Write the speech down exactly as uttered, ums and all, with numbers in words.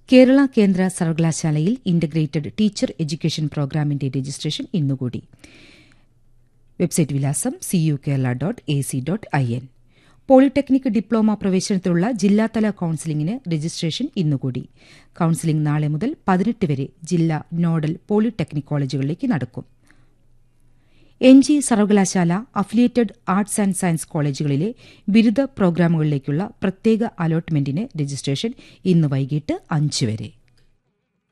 കേരള കേന്ദ്ര സർവകലാശാലയിൽ integrated teacher education പ്രോഗ്രാമിന്റെ രജിസ്ട്രേഷൻ ഇന്നുകൂടി. വെബ്സൈറ്റ് വിലാസം C U Kerala dot A C dot I N. Polytechnic diploma പ്രവേശനത്തിലുള്ള ജില്ലാതല കൌൺസിലിംഗിന് രജിസ്ട്രേഷൻ ഇന്നുകൂടി. കൌൺസിലിംഗ് നാളെ മുതൽ പതിനെട്ട് വരെ ജില്ലാ നോഡൽ പോളിടെക്നിക് കോളേജുകളിലേക്ക് നടക്കും. എൻ ജി സർവകലാശാല അഫിലിയേറ്റഡ് ആർട്സ് ആൻഡ് സയൻസ് കോളേജുകളിലെ ബിരുദ പ്രോഗ്രാമുകളിലേക്കുള്ള പ്രത്യേക അലോട്ട്മെന്റിന് രജിസ്ട്രേഷൻ ഇന്ന് വൈകിട്ട് അഞ്ച് വരെ.